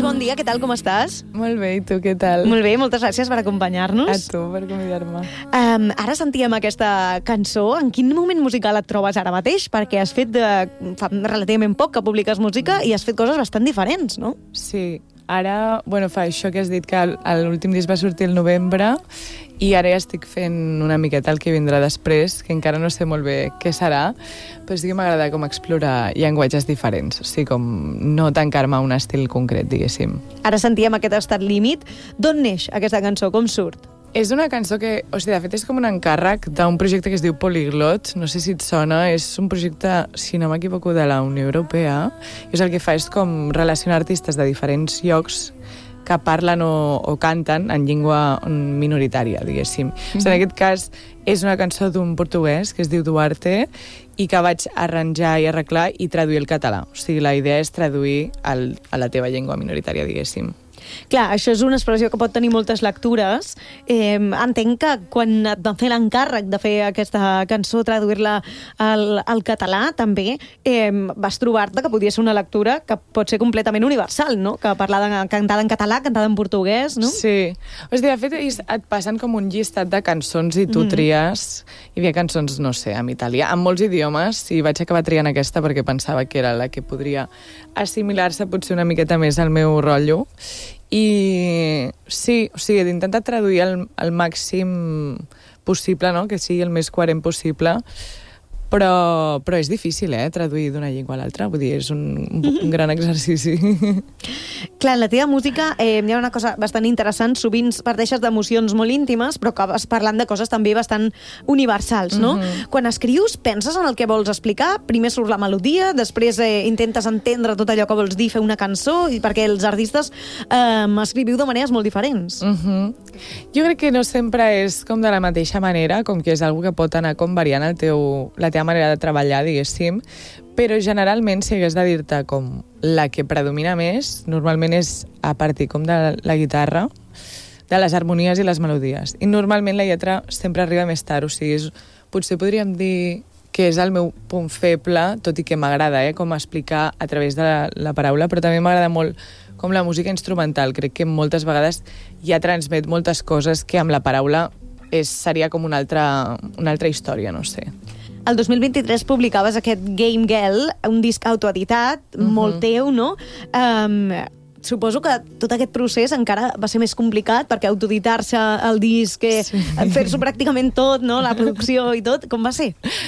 bon dia, què tal, com estàs? Molt bé, i tu què tal? Molt bé, moltes gràcies per acompanyar-nos. A tu, per convidar-me. Ara sentíem aquesta cançó. En quin moment musical et trobes ara mateix? Perquè has fet fa relativament poc que publiques música i has fet coses bastant diferents, no? Sí, ara, fa això que has dit que l'últim disc va sortir el novembre i ara ja estic fent una miqueta el que vindrà després, que encara no sé molt bé què serà, però sí que m'agrada com explorar llenguatges diferents, o sigui, com no tancar-me a un estil concret, diguéssim. Ara sentíem aquest estat límit. D'on neix aquesta cançó? Com surt? És una cançó que, de fet, és com un encàrrec d'un projecte que es diu Polyglot, no sé si et sona, és un projecte, si no m'equivoco, de la Unió Europea, i el que fa és com relacionar artistes de diferents llocs que parlen o canten en llengua minoritària, diguéssim. En aquest cas, és una cançó d'un portuguès que es diu Duarte i que vaig arranjar i arreglar i traduir al català. O sigui, la idea és traduir a la teva llengua minoritària, diguéssim. Clar, això és una expressió que pot tenir moltes lectures. Entenc que quan et van fer l'encàrrec de fer aquesta cançó, traduir-la al català, també vas trobar-te que podia ser una lectura que pot ser completament universal, no? Que cantada en català, cantada en portuguès, no? Sí. De fet, et passen com un llistat de cançons i tu tries. Hi havia cançons, no sé, en italià, en molts idiomes, i vaig acabar triant aquesta perquè pensava que era la que podria assimilar-se potser una miqueta més al meu rotllo. I sí, he d'intentar traduir el màxim possible, no? Que sigui el més coherent possible, però és difícil, traduir d'una llengua a l'altra, vull dir, és un gran exercici. Clar, en la teva música hi ha una cosa bastant interessant, sovint parteixes d'emocions molt íntimes, però acabes parlant de coses també bastant universals, no? Quan escrius, penses en el que vols explicar? Primer surt la melodia, després intentes entendre tot allò que vols dir, fer una cançó, perquè els artistes escriviu de maneres molt diferents. Jo crec que no sempre és com de la mateixa manera, com que és algo que pot anar com variant la teva manera de treballar, diguéssim, però generalment, si hagués de dir-te com la que predomina més, normalment és a partir com de la guitarra, de les harmonies i les melodies. I normalment la lletra sempre arriba més tard, o sigui, potser podríem dir que és el meu punt feble, tot i que m'agrada com explicar a través de la paraula, però també m'agrada molt com la música instrumental. Crec que moltes vegades ja transmet moltes coses que amb la paraula seria com una altra història, no sé. El 2023 publicaves aquest Game Girl, un disc autoeditat, molt teu, no? Suposo que tot aquest procés encara va ser més complicat, perquè autoeditar-se el disc, fer-s'ho pràcticament tot, no? La producció i tot, com va ser?